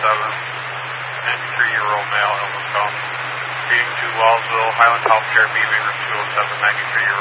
93-year-old male, Elvis County. Speeding to Wellsville, Highland Healthcare, beaming room 207, 93-year-old